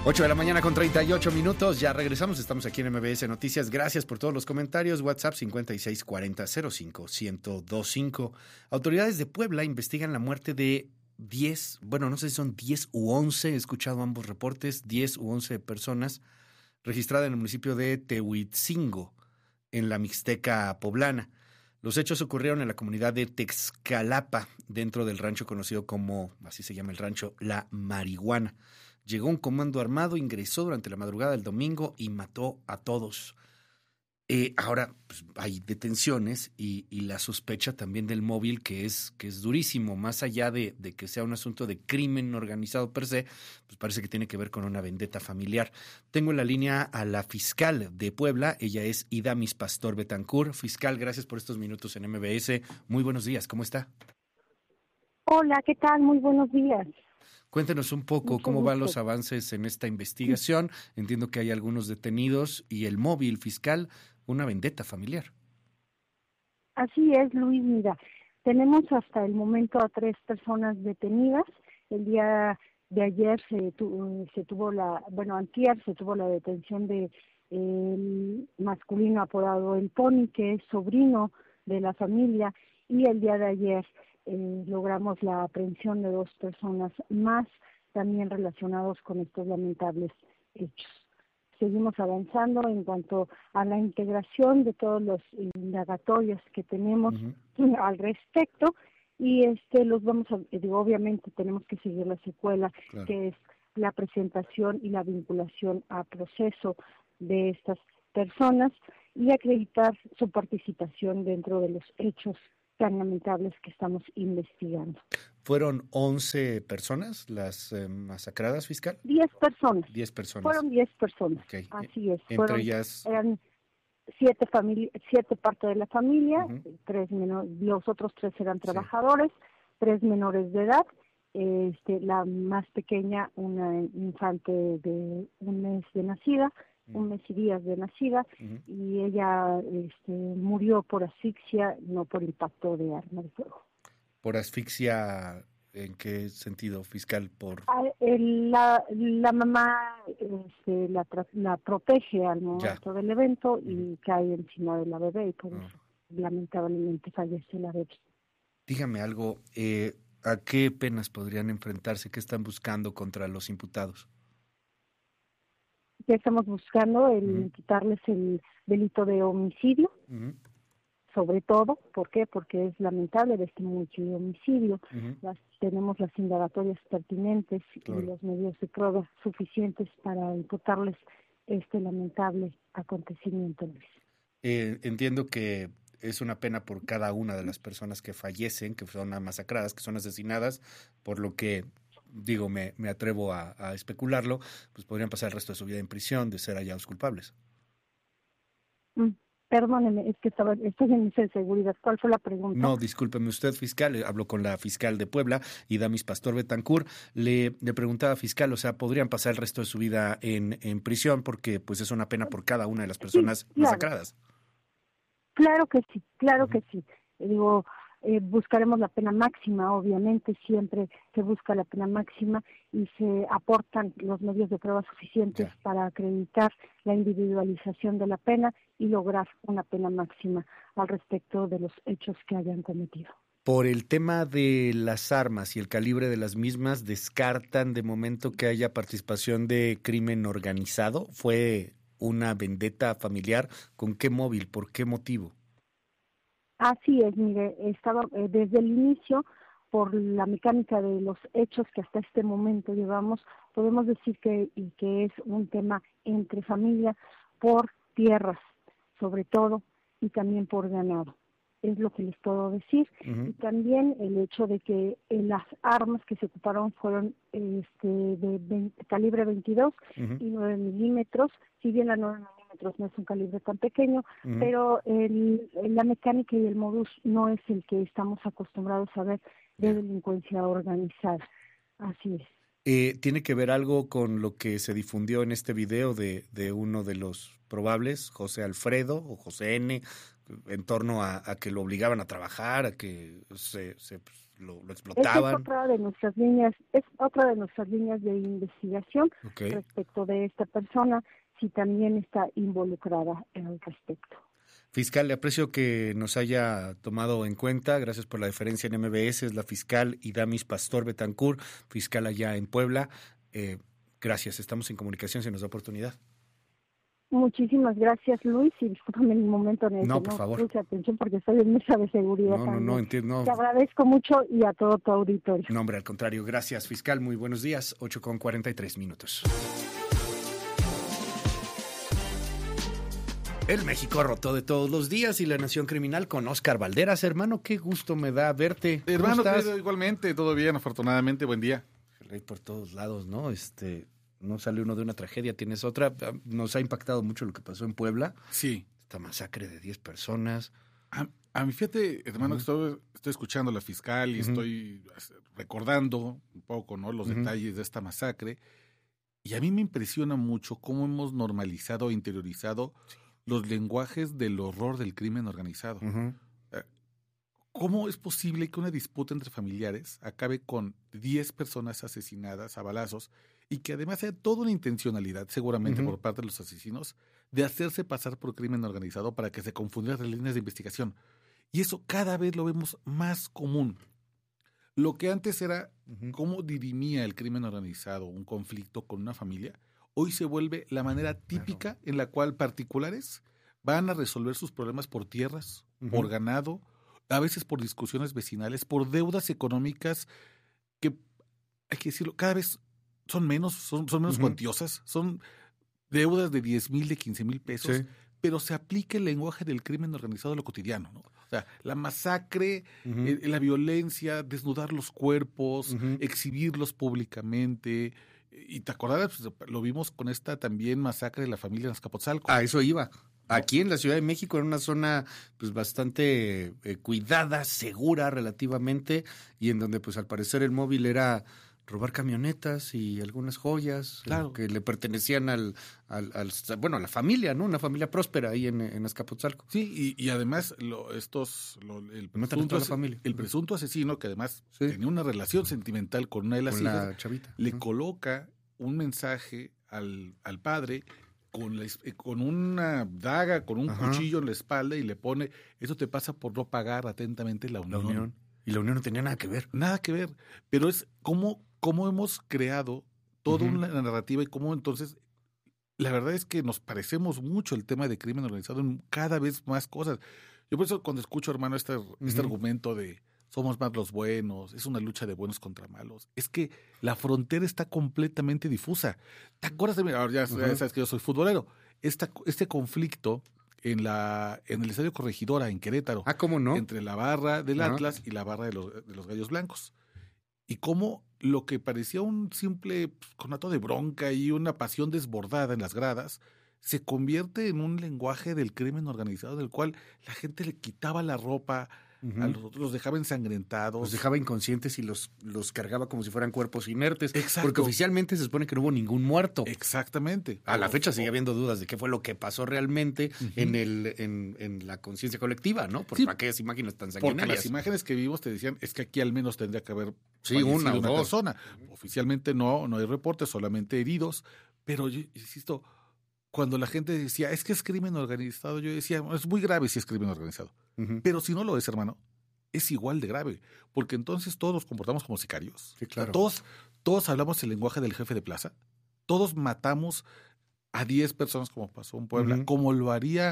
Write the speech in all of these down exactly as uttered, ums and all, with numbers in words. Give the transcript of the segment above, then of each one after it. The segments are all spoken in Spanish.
ocho de la mañana con treinta y ocho minutos, ya regresamos, estamos aquí en M B S Noticias, gracias por todos los comentarios, WhatsApp cincuenta y seis cuarenta cero cinco ciento veinticinco. Autoridades de Puebla investigan la muerte de diez, bueno, no sé si son diez u once, he escuchado ambos reportes, diez u once personas registradas en el municipio de Tehuitzingo, en la Mixteca poblana. Los hechos ocurrieron en la comunidad de Texcalapa, dentro del rancho conocido como, así se llama el rancho, La Marihuana. Llegó un comando armado, ingresó durante la madrugada del domingo y mató a todos. Eh, ahora pues, hay detenciones y, y la sospecha también del móvil, que es, que es durísimo, más allá de, de que sea un asunto de crimen organizado per se, pues parece que tiene que ver con una vendetta familiar. Tengo en la línea a la fiscal de Puebla, ella es Idamis Pastor Betancur. Fiscal, gracias por estos minutos en M B S. Muy buenos días, ¿cómo está? Hola, ¿qué tal? Muy buenos días. Cuéntenos un poco Mucho cómo gusto. van los avances en esta investigación. Entiendo que hay algunos detenidos y el móvil fiscal, una vendetta familiar. Así es, Luis, mira, tenemos hasta el momento a tres personas detenidas. El día de ayer se, tu, se tuvo la, bueno, antier se tuvo la detención de el masculino apodado El Pony, que es sobrino de la familia, y el día de ayer eh, logramos la aprehensión de dos personas más, también relacionados con estos lamentables hechos. Seguimos avanzando en cuanto a la integración de todos los indagatorios que tenemos uh-huh. al respecto, y este los vamos a, digo, obviamente tenemos que seguir la secuela, claro. que es la presentación y la vinculación a proceso de estas personas y acreditar su participación dentro de los hechos tan lamentables que estamos investigando. ¿Fueron once personas las eh, masacradas, fiscal? diez personas. diez personas. Fueron diez personas, okay. así es. Entre Fueron, ellas... Eran siete, famili- siete partes de la familia, uh-huh. tres menor- los otros tres eran trabajadores, sí. tres menores de edad, este, la más pequeña, una infante de un mes de nacida, uh-huh. un mes y días de nacida, uh-huh. y ella este, murió por asfixia, no por impacto de arma de fuego. ¿Por asfixia en qué sentido, fiscal? Por la, la mamá este, la, la protege al momento ya. del evento y uh-huh. cae encima de la bebé y por uh-huh. eso lamentablemente fallece la bebé. Dígame algo, eh, ¿a qué penas podrían enfrentarse? ¿Qué están buscando contra los imputados? Ya estamos buscando el uh-huh. quitarles el delito de homicidio. Uh-huh. Sobre todo, ¿por qué? Porque es lamentable de este multihomicidio. Uh-huh. Las, tenemos las indagatorias pertinentes claro. y los medios de prueba suficientes para imputarles este lamentable acontecimiento, Luis. Eh, entiendo que es una pena por cada una de las personas que fallecen, que son masacradas, que son asesinadas, por lo que, digo, me, me atrevo a, a especularlo, pues podrían pasar el resto de su vida en prisión de ser hallados culpables. Mm. Perdóneme, es que estaba, estoy en de seguridad. ¿Cuál fue la pregunta? No, discúlpeme usted, fiscal. Hablo con la fiscal de Puebla, Idamis Pastor Betancur. Le, le preguntaba, fiscal, o sea, ¿podrían pasar el resto de su vida en, en prisión? Porque pues es una pena por cada una de las personas sí, claro. masacradas. Claro que sí, claro uh-huh. que sí. Digo, eh, buscaremos la pena máxima, obviamente, siempre se busca la pena máxima y se aportan los medios de prueba suficientes yeah. para acreditar la individualización de la pena y lograr una pena máxima al respecto de los hechos que hayan cometido. Por el tema de las armas y el calibre de las mismas, ¿descartan de momento que haya participación de crimen organizado? ¿Fue una vendetta familiar? ¿Con qué móvil? ¿Por qué motivo? Así es, mire, estaba eh, desde el inicio, por la mecánica de los hechos que hasta este momento llevamos, podemos decir que, y que es un tema entre familia por tierras, sobre todo, y también por ganado. Es lo que les puedo decir. Uh-huh. Y también el hecho de que eh, las armas que se ocuparon fueron este, de veinte, calibre veintidós uh-huh. y nueve milímetros, si bien la nueve milímetros no es un calibre tan pequeño, uh-huh. pero el, la mecánica y el modus no es el que estamos acostumbrados a ver de delincuencia organizada. Así es. Eh, ¿Tiene que ver algo con lo que se difundió en este video de, de uno de los probables, José Alfredo o José N., en torno a, a que lo obligaban a trabajar, a que se, se lo, lo Esa explotaban. es otra de nuestras líneas, es otra de nuestras líneas de investigación Okay. respecto de esta persona, si también está involucrada en el respecto. Fiscal, le aprecio que nos haya tomado en cuenta. Gracias por la deferencia en M B S. Es la fiscal Idamis Pastor Betancourt, fiscal allá en Puebla. Eh, gracias, estamos en comunicación, se nos da oportunidad. Muchísimas gracias, Luis, y discúlpame en el momento en el No, que por no favor. puse atención porque estoy en mesa de seguridad No, no, también. no, entiendo. Te No. agradezco mucho y a todo tu auditorio. No, hombre, al contrario. Gracias, fiscal. Muy buenos días. ocho con cuarenta y tres minutos. El México roto de todos los días y la Nación Criminal con Óscar Valderas. Hermano, qué gusto me da verte. ¿Cómo Hermano, estás? querido, igualmente, todo bien, afortunadamente, buen día. Hay por todos lados, ¿no? Este, no sale uno de una tragedia, tienes otra. Nos ha impactado mucho lo que pasó en Puebla. Sí. Esta masacre de diez personas. A, a mi fíjate, hermano, Uh-huh. que estoy, estoy escuchando a la fiscal y Uh-huh. estoy recordando un poco, ¿no?, los Uh-huh. detalles de esta masacre. Y a mí me impresiona mucho cómo hemos normalizado e interiorizado los lenguajes del horror del crimen organizado. Uh-huh. ¿Cómo es posible que una disputa entre familiares acabe con diez personas asesinadas a balazos y que además haya toda una intencionalidad, seguramente Uh-huh. por parte de los asesinos, de hacerse pasar por crimen organizado para que se confundieran las líneas de investigación? Y eso cada vez lo vemos más común. Lo que antes era Uh-huh. cómo dirimía el crimen organizado un conflicto con una familia, hoy se vuelve la manera típica en la cual particulares van a resolver sus problemas por tierras, Uh-huh. por ganado, a veces por discusiones vecinales, por deudas económicas que, hay que decirlo, cada vez son menos, son, son menos Uh-huh. cuantiosas, son deudas de diez mil, de quince mil pesos, Sí. pero se aplica el lenguaje del crimen organizado a lo cotidiano, ¿no? O sea, la masacre, Uh-huh. eh, la violencia, desnudar los cuerpos, Uh-huh. exhibirlos públicamente. Y te acordarás, pues, lo vimos con esta también masacre de la familia en Azcapotzalco. A eso iba. Aquí en la Ciudad de México, en una zona pues bastante eh, cuidada, segura relativamente, y en donde pues al parecer el móvil era robar camionetas y algunas joyas, Claro. eh, que le pertenecían al, al, al- bueno, a la familia, ¿no? Una familia próspera ahí en, en Azcapotzalco. Sí, y, y además lo, estos, lo- el, Matan a presunto, toda la ase- familia. el presunto asesino, que además Sí. tenía una relación sentimental con una de las Con hijas, la chavita. le Ujú. coloca un mensaje al, al padre con, la es- eh, con una daga, con un Ajá. cuchillo en la espalda y le pone, eso te pasa por no pagar atentamente la La unión. Unión. Y la Unión no tenía nada que ver. Nada que ver, pero es cómo, cómo hemos creado toda Ujú. una narrativa y cómo entonces, la verdad es que nos parecemos mucho el tema de crimen organizado en cada vez más cosas. Yo por eso cuando escucho, hermano, este, este Ujú. argumento de somos más los buenos, es una lucha de buenos contra malos, es que la frontera está completamente difusa. ¿Te acuerdas de mí? Ahora ya, ya Ujú. sabes que yo soy futbolero. Esta, este conflicto en, la, en el Estadio Corregidora, en Querétaro, Ah, ¿cómo no? entre la barra del Ajá. Atlas y la barra de los, de los Gallos Blancos. Y cómo lo que parecía un simple pues, conato de bronca y una pasión desbordada en las gradas se convierte en un lenguaje del crimen organizado del cual la gente le quitaba la ropa, Ujú. a los otros los dejaba ensangrentados. Los dejaba inconscientes y los, los cargaba como si fueran cuerpos inertes. Exacto. Porque oficialmente se supone que no hubo ningún muerto. Exactamente. A la O- fecha o- sigue habiendo dudas de qué fue lo que pasó realmente Ujú. en el en, en la conciencia colectiva, ¿no? Por Sí. aquellas imágenes tan Porque sanguinarias. las imágenes que vimos te decían es que aquí al menos tendría que haber Sí, fallecido una o dos. persona. Oficialmente no, no hay reportes, solamente heridos. Pero yo insisto, cuando la gente decía es que es crimen organizado, yo decía es muy grave si es crimen organizado. Ujú. Pero si no lo es, hermano, es igual de grave, porque entonces todos nos comportamos como sicarios. Sí, O sea, claro. todos, todos hablamos el lenguaje del jefe de plaza, todos matamos a diez personas como pasó en Puebla, Ujú. como lo haría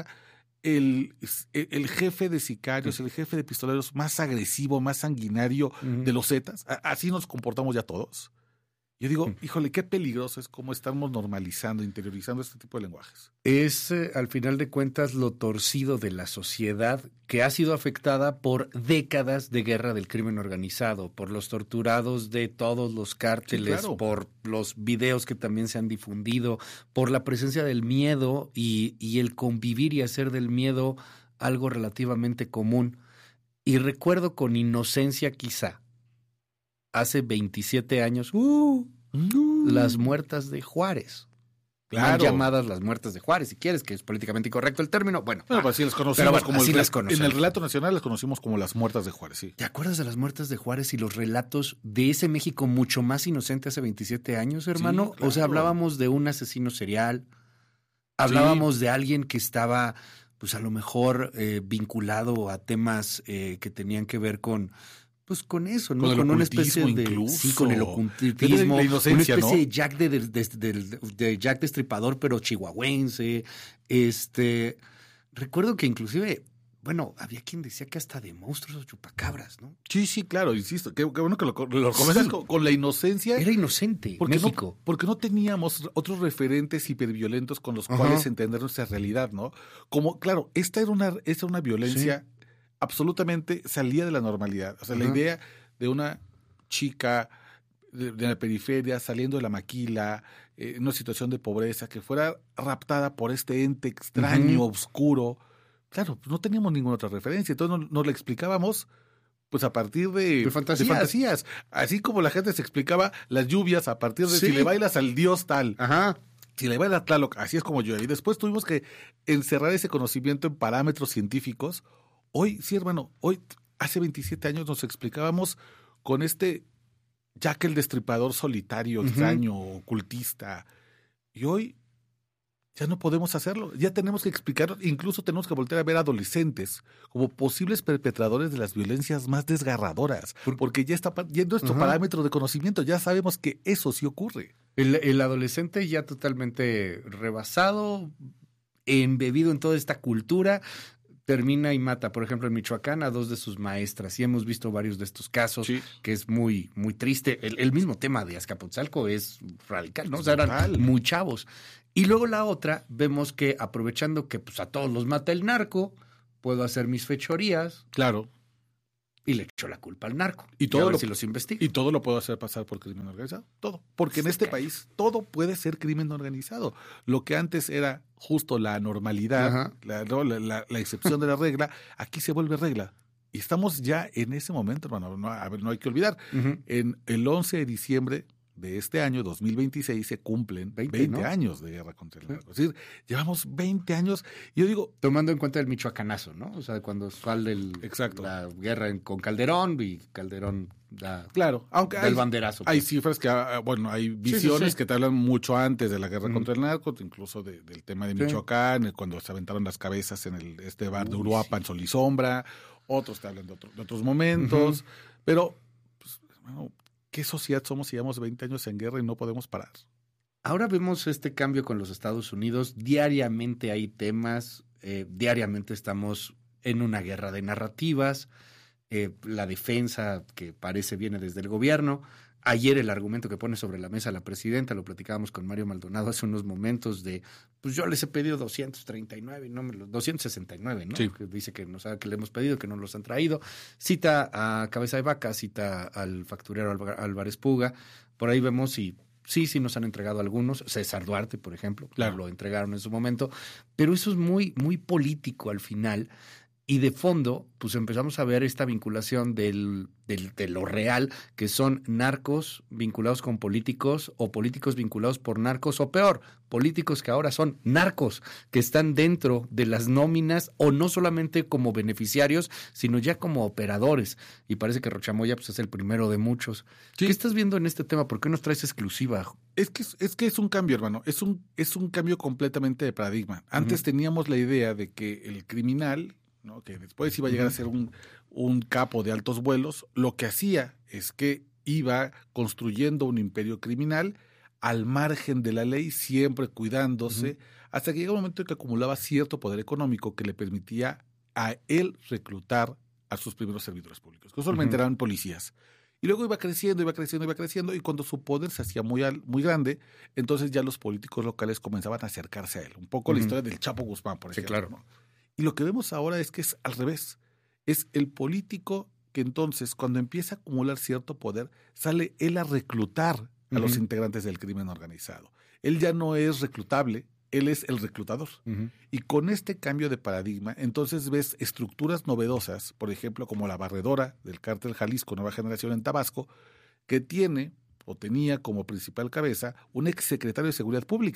el, el, el jefe de sicarios, el jefe de pistoleros más agresivo, más sanguinario Ujú. de los Zetas. A- Así nos comportamos ya todos. Yo digo, Ujú. híjole, qué peligroso es cómo estamos normalizando, interiorizando este tipo de lenguajes. Es, eh, al final de cuentas, lo torcido de la sociedad que ha sido afectada por décadas de guerra del crimen organizado, por los torturados de todos los cárteles, Sí, claro. por los videos que también se han difundido, por la presencia del miedo y, y el convivir y hacer del miedo algo relativamente común. Y recuerdo con inocencia quizá, hace veintisiete años, uh, las muertas de Juárez. Claro. Mal llamadas las muertes de Juárez, si quieres, que es políticamente incorrecto el término. Bueno, Bueno, pues así las conocimos bueno, como así el, las conocemos. en el relato nacional las conocimos como las muertas de Juárez, sí. ¿Te acuerdas de las muertes de Juárez y los relatos de ese México mucho más inocente hace veintisiete años, hermano? Sí, claro. O sea, hablábamos de un asesino serial, hablábamos sí. de alguien que estaba, pues a lo mejor eh, vinculado a temas eh, que tenían que ver con... Pues con eso, ¿no? Con, con una especie de... Incluso. Sí, con el ocultismo. La inocencia, una especie ¿no? de Jack, de, de, de, de Jack Destripador, pero chihuahuense. Este... Recuerdo que inclusive... Bueno, había quien decía que hasta de monstruos o chupacabras, ¿no? Sí, sí, claro, insisto. Qué, qué bueno que lo, lo comentas sí. con, con la inocencia. Era inocente, porque México. No, porque no teníamos otros referentes hiperviolentos con los Ajá. cuales entender nuestra realidad, ¿no? Como, claro, esta era una, esta era una violencia... Sí. absolutamente salía de la normalidad. O sea, uh-huh. la idea de una chica de, de la periferia saliendo de la maquila, eh, en una situación de pobreza, que fuera raptada por este ente extraño, uh-huh. oscuro. Claro, no teníamos ninguna otra referencia. Entonces nos, nos la explicábamos pues a partir de, de, fantasías. de fantasías. Así como la gente se explicaba las lluvias a partir de sí. si le bailas al dios tal. Ajá. Si le bailas a Tlaloc, así es como yo. Y después tuvimos que encerrar ese conocimiento en parámetros científicos. Hoy, sí, hermano, hoy, hace veintisiete años nos explicábamos con este Jack el Destripador solitario, uh-huh. extraño, ocultista. Y hoy ya no podemos hacerlo. Ya tenemos que explicar, incluso tenemos que volver a ver adolescentes como posibles perpetradores de las violencias más desgarradoras. Porque ya está ya en nuestro uh-huh. parámetro de conocimiento, ya sabemos que eso sí ocurre. El, el adolescente ya totalmente rebasado, embebido en toda esta cultura, termina y mata, por ejemplo, en Michoacán a dos de sus maestras. Y hemos visto varios de estos casos, sí. que es muy, muy triste. El, el mismo tema de Azcapotzalco es radical, ¿no? O sea, eran muy chavos. Y luego la otra, vemos que aprovechando que pues, a todos los mata el narco, puedo hacer mis fechorías. Claro. Y le echó la culpa al narco. Y todo y lo si los investiga. Y todo lo puedo hacer pasar por crimen organizado. Todo. Porque en este cae. país todo puede ser crimen organizado. Lo que antes era justo la normalidad, la, la, la, la excepción de la regla, aquí se vuelve regla. Y estamos ya en ese momento, hermano. No, a ver, no hay que olvidar. Uh-huh. En el once de diciembre de este año, dos mil veintiséis, se cumplen veinte, veinte ¿no? años de guerra contra el narco. Es decir, llevamos veinte años. Y yo digo... Tomando en cuenta el michoacanazo, ¿no? O sea, cuando sale el, Exacto. la guerra en, con Calderón y Calderón da, claro, aunque da el banderazo. Hay pues. cifras que, bueno, hay visiones sí, sí, sí. que te hablan mucho antes de la guerra mm. contra el narco, incluso de, del tema de Michoacán, sí. cuando se aventaron las cabezas en el este bar Uy, de Uruapan, sí. Sol y Sombra. Otros te hablan de, otro, de otros momentos. Uh-huh. Pero, pues, bueno, ¿qué sociedad somos si llevamos veinte años en guerra y no podemos parar? Ahora vemos este cambio con los Estados Unidos. Diariamente hay temas, eh, diariamente estamos en una guerra de narrativas, eh, la defensa que parece viene desde el gobierno. Ayer el argumento que pone sobre la mesa la presidenta, lo platicábamos con Mario Maldonado hace unos momentos de, pues yo les he pedido doscientos treinta y nueve, no me los, doscientos sesenta y nueve, ¿no? Sí. Que dice que, nos ha, que le hemos pedido, que no los han traído. Cita a Cabeza de Vaca, cita al facturero Álvarez Puga. Por ahí vemos y sí, sí nos han entregado algunos. César Duarte, por ejemplo, claro. lo entregaron en su momento. Pero eso es muy, muy político al final. Y de fondo, pues empezamos a ver esta vinculación del, del, de lo real, que son narcos vinculados con políticos o políticos vinculados por narcos, o peor, políticos que ahora son narcos, que están dentro de las nóminas o no solamente como beneficiarios, sino ya como operadores. Y parece que Rochamoya pues, es el primero de muchos. Sí. ¿Qué estás viendo en este tema? ¿Por qué nos traes exclusiva? Es que es, que es un cambio, hermano. Es un, es un cambio completamente de paradigma. Antes uh-huh. teníamos la idea de que el criminal... ¿no? que después iba a llegar uh-huh. a ser un, un capo de altos vuelos, lo que hacía es que iba construyendo un imperio criminal al margen de la ley, siempre cuidándose, uh-huh. hasta que llegó un momento en que acumulaba cierto poder económico que le permitía a él reclutar a sus primeros servidores públicos, que usualmente uh-huh. eran policías. Y luego iba creciendo, iba creciendo, iba creciendo, y cuando su poder se hacía muy, al, muy grande, entonces ya los políticos locales comenzaban a acercarse a él. Un poco uh-huh. la historia del Chapo Guzmán, por ejemplo. Sí, claro. ¿no? Y lo que vemos ahora es que es al revés. Es el político que entonces, cuando empieza a acumular cierto poder, sale él a reclutar a uh-huh. los integrantes del crimen organizado. Él ya no es reclutable, él es el reclutador. Uh-huh. Y con este cambio de paradigma, entonces ves estructuras novedosas, por ejemplo, como la barredora del cártel Jalisco Nueva Generación en Tabasco, que tiene o tenía como principal cabeza un exsecretario de Seguridad Pública.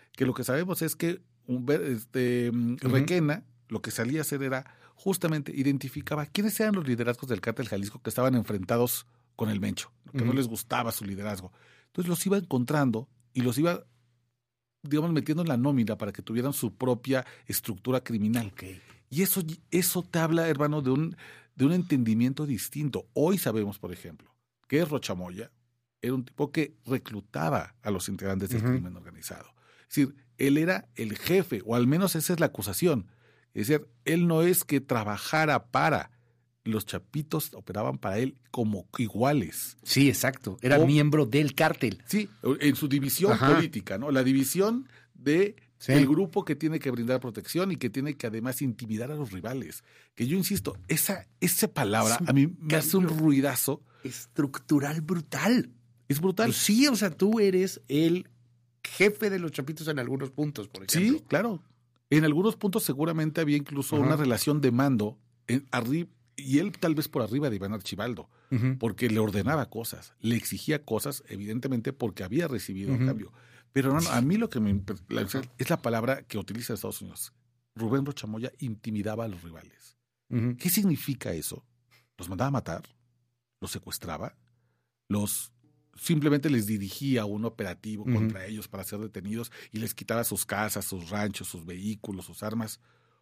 que lo que sabemos es que un, este, uh-huh. Requena lo que salía a hacer era justamente identificaba quiénes eran los liderazgos del Cártel Jalisco que estaban enfrentados con el Mencho, que uh-huh. no les gustaba su liderazgo. Entonces los iba encontrando y los iba, digamos, metiendo en la nómina para que tuvieran su propia estructura criminal. Okay. Y eso, eso te habla, hermano, de un, de un entendimiento distinto. Hoy sabemos, por ejemplo, que Rocha Moya era un tipo que reclutaba a los integrantes del uh-huh. crimen organizado. Es decir, él era el jefe, o al menos esa es la acusación. Es decir, él no es que trabajara para, los chapitos operaban para él como iguales. Sí, exacto. Era o, miembro del cártel. Sí, en su división Ajá. política, ¿no? La división de sí. el grupo que tiene que brindar protección y que tiene que además intimidar a los rivales. Que yo insisto, esa, esa palabra a mí me hace un ruidazo. Estructural brutal. Es brutal. Pues sí, o sea, tú eres el jefe de los chapitos en algunos puntos, por ejemplo. Sí, claro. En algunos puntos seguramente había incluso Ajá. una relación de mando en arriba. Y él tal vez por arriba de Iván Archibaldo, uh-huh. porque le ordenaba cosas, le exigía cosas, evidentemente porque había recibido uh-huh. un cambio. Pero no, no, a mí lo que me la, es la palabra que utiliza Estados Unidos. Rubén Rocha Moya intimidaba a los rivales. Uh-huh. ¿Qué significa eso? ¿Los mandaba a matar? ¿Los secuestraba? ¿Los simplemente les dirigía un operativo uh-huh. contra ellos para ser detenidos y les quitaba sus casas, sus ranchos, sus vehículos, sus armas?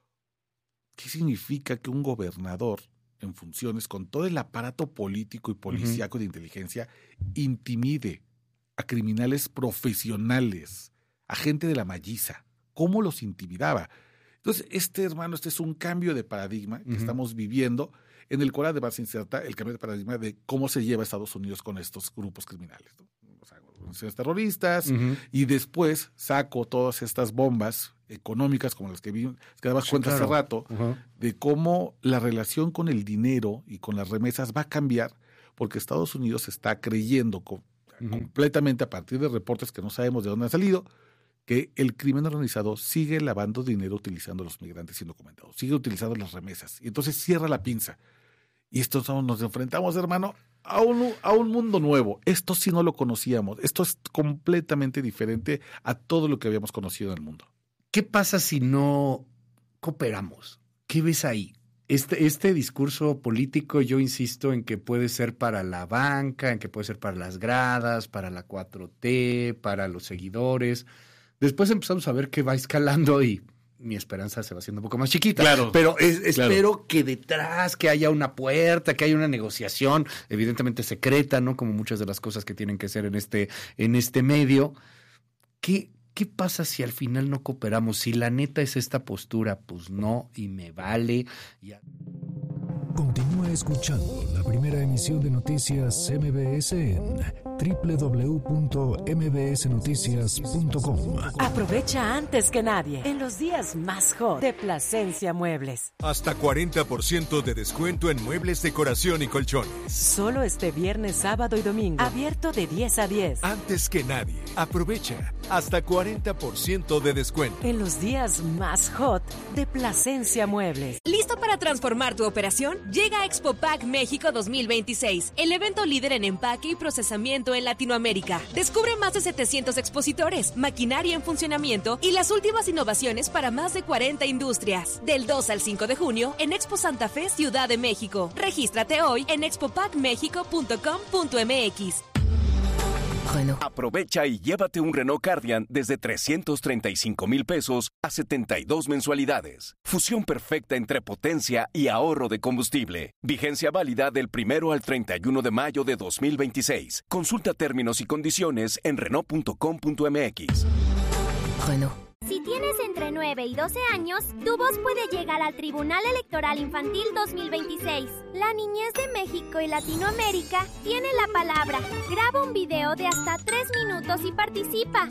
¿Qué significa que un gobernador en funciones, con todo el aparato político y policíaco uh-huh. de inteligencia, intimide a criminales profesionales, a gente de la malliza? ¿Cómo los intimidaba? Entonces, este, hermano, este es un cambio de paradigma que uh-huh. estamos viviendo, en el cual además se inserta el cambio de paradigma de cómo se lleva Estados Unidos con estos grupos criminales, ¿no? O sea, organizaciones terroristas, uh-huh. y después saco todas estas bombas económicas como las que vi, que dabas sí, cuenta claro. hace rato, uh-huh. de cómo la relación con el dinero y con las remesas va a cambiar, porque Estados Unidos está creyendo con, uh-huh. completamente, a partir de reportes que no sabemos de dónde han salido, que el crimen organizado sigue lavando dinero utilizando a los migrantes indocumentados, sigue utilizando las remesas, y entonces cierra la pinza. Y esto nos enfrentamos, hermano, a un, a un mundo nuevo. Esto sí no lo conocíamos. Esto es completamente diferente a todo lo que habíamos conocido en el mundo. ¿Qué pasa si no cooperamos? ¿Qué ves ahí? Este, este discurso político, yo insisto en que puede ser para la banca, en que puede ser para las gradas, para la cuatro T, para los seguidores. Después empezamos a ver que va escalando y mi esperanza se va haciendo un poco más chiquita. Claro. Pero es, espero claro. que detrás, que haya una puerta, que haya una negociación, evidentemente secreta, ¿no? Como muchas de las cosas que tienen que ser en este, en este medio. ¿Qué, ¿Qué pasa si al final no cooperamos? Si la neta es esta postura, pues no, y me vale. Ya. Continúa escuchando la primera emisión de Noticias M B S en doble u doble u doble u punto m b s noticias punto com. Aprovecha antes que nadie en los días más hot de Plasencia Muebles. Hasta cuarenta por ciento de descuento en muebles, decoración y colchones. Solo este viernes, sábado y domingo. Abierto de diez a diez. Antes que nadie. Aprovecha hasta cuarenta por ciento de descuento. En los días más hot de Plasencia Muebles. ¿Listo para transformar tu operación? Llega ExpoPack México dos mil veintiséis, el evento líder en empaque y procesamiento en Latinoamérica. Descubre más de setecientos expositores, maquinaria en funcionamiento y las últimas innovaciones para más de cuarenta industrias. Del dos al cinco de junio en Expo Santa Fe, Ciudad de México. Regístrate hoy en expopack mexico punto com punto m x. Renault. Aprovecha y llévate un Renault Cardian desde trescientos treinta y cinco mil pesos a setenta y dos mensualidades. Fusión perfecta entre potencia y ahorro de combustible. Vigencia válida del primero al treinta y uno de mayo de dos mil veintiséis. Consulta términos y condiciones en renault punto com punto m x. Renault. Si tienes entre nueve y doce años, tu voz puede llegar al Tribunal Electoral Infantil dos mil veintiséis. La niñez de México y Latinoamérica tiene la palabra. Graba un video de hasta tres minutos y participa.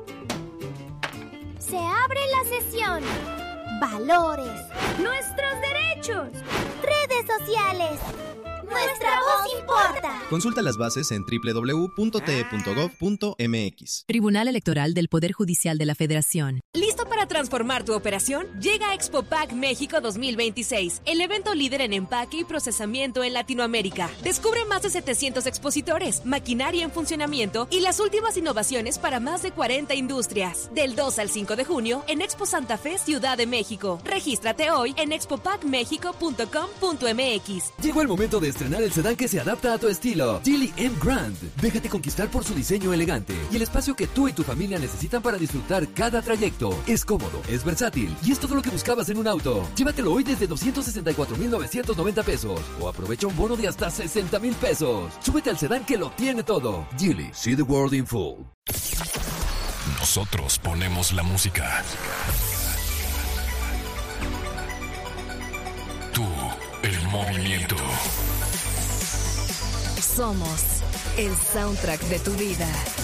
Se abre la sesión. Valores. Nuestros derechos. Redes sociales. Nuestra voz importa. Consulta las bases en doble u doble u doble u punto t e punto gov punto m x. Tribunal Electoral del Poder Judicial de la Federación. ¿Listo para transformar tu operación? Llega ExpoPack México dos mil veintiséis, el evento líder en empaque y procesamiento en Latinoamérica. Descubre más de setecientos expositores, maquinaria en funcionamiento y las últimas innovaciones para más de cuarenta industrias. Del dos al cinco de junio en Expo Santa Fe, Ciudad de México. Regístrate hoy en expo pack mexico punto com punto m x. Llegó el momento de estrenar el sedán que se adapta a tu estilo. Geely M Grand. Déjate conquistar por su diseño elegante y el espacio que tú y tu familia necesitan para disfrutar cada trayecto. Es cómodo, es versátil y es todo lo que buscabas en un auto. Llévatelo hoy desde doscientos sesenta y cuatro mil novecientos noventa pesos o aprovecha un bono de hasta sesenta mil pesos. Súbete al sedán que lo tiene todo. Geely, see the world in full. Nosotros ponemos la música. Tú, el movimiento. Somos el soundtrack de tu vida.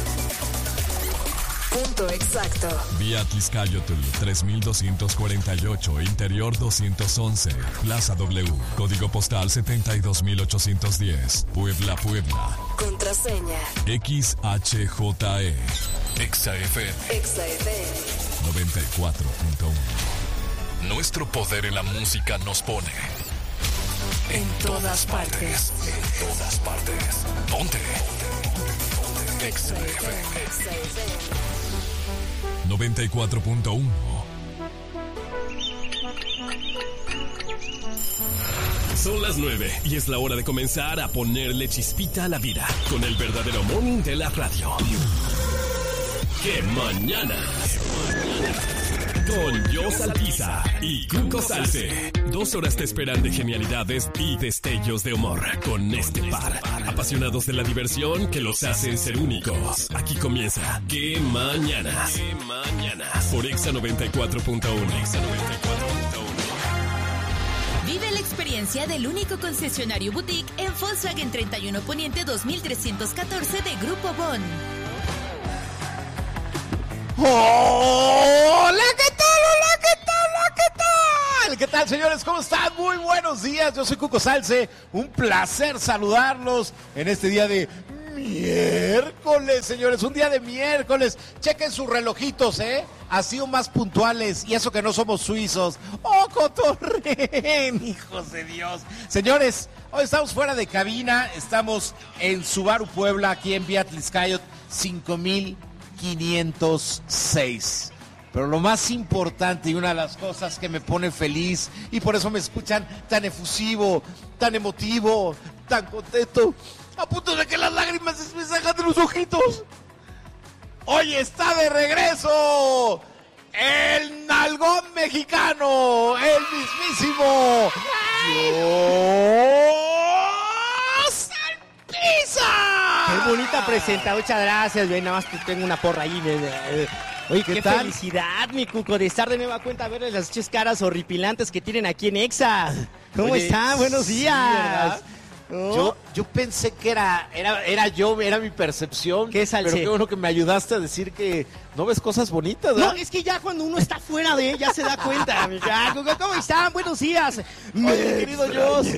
Punto exacto. Vía Tlaxcayotl tres mil doscientos cuarenta y ocho, Interior doscientos once, Plaza W, Código Postal setenta y dos mil ochocientos diez, Puebla, Puebla. Contraseña X H J E. Exa F M. Exa F M noventa y cuatro punto uno. Nuestro poder en la música nos pone en todas partes. En todas partes. Ponte. Exa F M. noventa y cuatro punto uno. Son las nueve y es la hora de comenzar a ponerle chispita a la vida con el verdadero morning de la radio. ¡Que mañana! Con Jos Alpiza y Cuco Salce. Dos horas te esperan de genialidades y destellos de humor con este par. Apasionados de la diversión que los hacen ser únicos. Aquí comienza ¡Que mañana! ¡Que mañana! Por Exa noventa y cuatro punto uno. Exa noventa y cuatro punto uno. Vive la experiencia del único concesionario boutique en Volkswagen treinta y uno Poniente dos mil trescientos catorce de Grupo Bon. ¡Hola! ¿Qué tal? ¡Hola! ¿Qué tal? ¡Hola! ¿Qué tal? ¿Qué tal, señores? ¿Cómo están? Muy buenos días. Yo soy Cuco Salce. Un placer saludarlos en este día de miércoles, señores. Un día de miércoles. Chequen sus relojitos, ¿eh? Así o más puntuales. Y eso que no somos suizos. ¡Oh, cotorren! ¡Hijos de Dios! Señores, hoy estamos fuera de cabina. Estamos en Subaru Puebla, aquí en Vía Tlaxcayotl cinco mil quinientos seis. Pero lo más importante y una de las cosas que me pone feliz y por eso me escuchan tan efusivo, tan emotivo, tan contento, a punto de que las lágrimas se me sacan de los ojitos. Hoy está de regreso el nalgón mexicano, el mismísimo Jos Alpiza. Qué bonita presentación, muchas gracias, güey. Nada más que tengo una porra ahí. Oye, qué, qué tal? Felicidad, mi Cuco, de estar de nueva cuenta a ver las tres caras horripilantes que tienen aquí en Exa. ¿Cómo Oye, están? Buenos días. Sí, ¿Oh? Yo, yo pensé que era, era, era yo, era mi percepción. ¿Qué Salce? Pero qué bueno que me ayudaste a decir que no ves cosas bonitas, ¿verdad? No, es que ya cuando uno está fuera de ella se da cuenta, amiga. ¿Cómo están? Buenos días. Me Oye, querido Jos.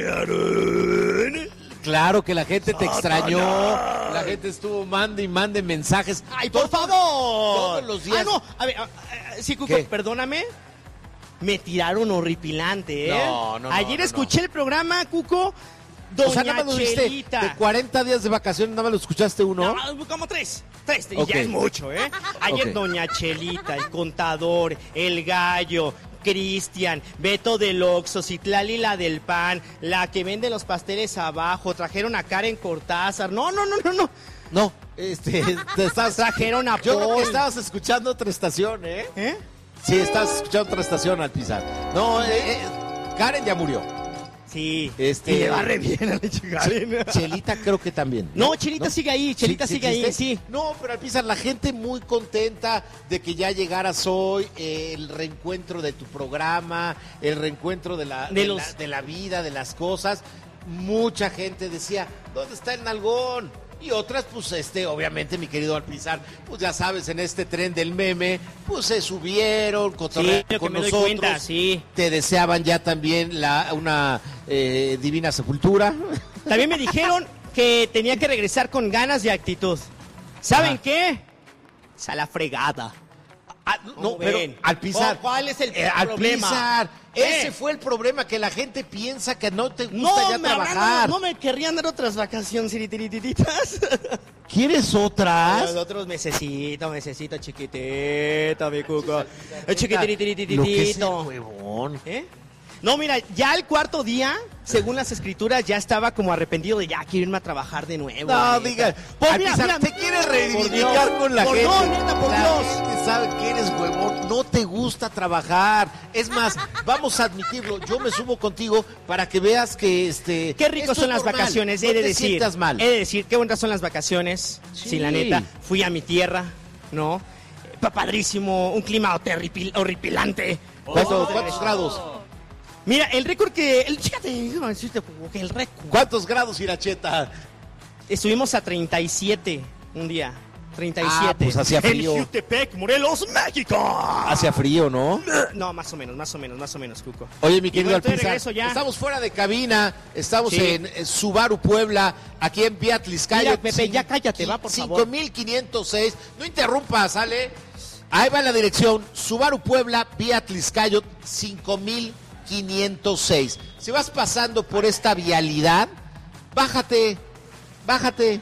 Claro que la gente te extrañó, la gente estuvo mande y mande mensajes. ¡Ay, por favor! Todos los días. Ah, no, a ver, a, a, sí, Cuco, ¿qué? Perdóname. Me tiraron horripilante, ¿eh? No, no, Ayer no, escuché no. el programa, Cuco, Doña o sea, nada más lo Chelita. Viste, de cuarenta días de vacaciones, nada más lo escuchaste uno. No, como tres. Tres, okay. Ya es mucho, ¿eh? Ayer okay. Doña Chelita, el contador, el gallo, Cristian, Beto del Oxxo, Citlali la del pan, la que vende los pasteles abajo, trajeron a Karen Cortázar. No, no, no, no, no. No, este, te estás, trajeron a Yo Paul. creo que estabas escuchando otra estación, ¿eh? ¿Eh? Sí, estabas escuchando otra estación al pisar. No, eh, eh, Karen ya murió. Sí, este, y le va re bien a la Karen. Chelita creo que también. No, no Chelita ¿no? sigue ahí, Chelita ¿Sí, sigue sí, ahí, sí. No, pero al pisar la gente muy contenta de que ya llegaras hoy, eh, el reencuentro de tu programa, el reencuentro de la, de, de, los... la, de la vida, de las cosas. Mucha gente decía, ¿dónde está el nalgón? Y otras, pues, este, obviamente, mi querido Alpizar, pues ya sabes, en este tren del meme, pues se subieron, cotorrearon sí, con me nosotros. Doy cuenta, sí. Te deseaban ya también la, una eh, divina sepultura. También me dijeron que tenía que regresar con ganas y actitud. ¿Saben Ajá. qué? Es a la fregada. Ah, no, pero Alpizar. ¿Cuál es el eh, problema? Alpizar, ese ¿Eh? fue el problema, que la gente piensa que no te gusta No, ya me trabajar. habrán- no me querrían dar otras vacaciones, tiritititas. ¿Quieres otras? Otros mesecito, mesecito chiquitito, mi cuco. Chiquitititititito. Lo que es el huevón. ¿Eh? No, mira, ya el cuarto día, según las escrituras, ya estaba como arrepentido de ya quiero irme a trabajar de nuevo. No, neta. diga, Pues Alpizar, mira, mira, te quieres por reivindicar Dios, con la por gente. Dios, neta, por la Dios. gente sabe que eres huevón, no te gusta trabajar. Es más, vamos a admitirlo, yo me subo contigo para que veas que este. Qué ricos esto son es las normal, vacaciones, no he de te decir. sientas mal. He de decir, qué bonitas son las vacaciones. Sí, Sí. la neta. Fui a mi tierra, ¿no? Eh, Padrísimo, un clima horripil- horripilante. ¿Cuánto- Oh. ¿Cuántos grados? Mira, el récord que. El, fíjate, déjame decirte, que el récord. ¿Cuántos grados, Iracheta? Estuvimos a treinta y siete un día. treinta y siete. Ah, pues hacía frío. En Jutepec, Morelos, México. Hacía frío, ¿no? No, más o menos, más o menos, más o menos, Cuco. Oye, mi Y querido bueno, estoy de Alpizar, regreso ya. estamos fuera de cabina, estamos Sí. en eh, Subaru Puebla, aquí en Piatliscayo. Mira, Pepe, ya cállate, va, por favor. cinco mil quinientos seis, no interrumpas, ¿sale? Ahí va la dirección, Subaru Puebla, Piatliscayo, cinco mil quinientos seis. Si vas pasando por esta vialidad, bájate, bájate,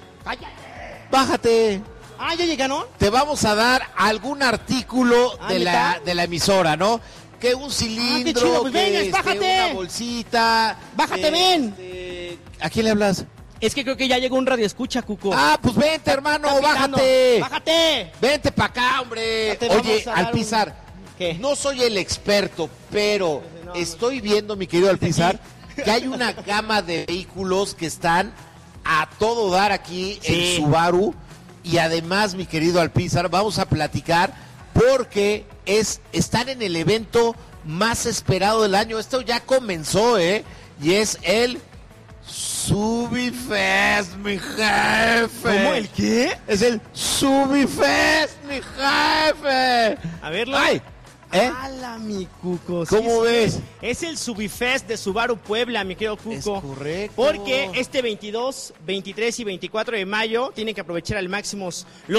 bájate. Ah, ya llegaron. Te vamos a dar algún artículo Ah, de la, ¿neta? de la emisora, ¿no? Que un cilindro, chido, pues que venga, este, bájate. una bolsita. Bájate, eh, ven. este, ¿A quién le hablas? Es que creo que ya llegó un radio escucha, Cuco. Ah, pues vente, hermano, Está pitando. bájate. ¡Bájate! Vente para acá, hombre. Ya te vamos Oye, a dar Alpizar, un- ¿Qué? no soy el experto, pero estoy viendo, mi querido Alpizar, que hay una gama de vehículos que están a todo dar aquí Sí. en Subaru. Y además, mi querido Alpizar, vamos a platicar porque es, están en el evento más esperado del año. Esto ya comenzó, ¿eh? Y es el Subifest, mi jefe. ¿Cómo? ¿El qué? Es el Subifest, mi jefe. A verlo. Ay, ¿eh? ¡Hala, mi Cuco! ¿Cómo ves? sí. Es el Subifest de Subaru Puebla, mi querido Cuco. Es correcto. Porque este veintidós, veintitrés y veinticuatro de mayo tienen que aprovechar al máximo los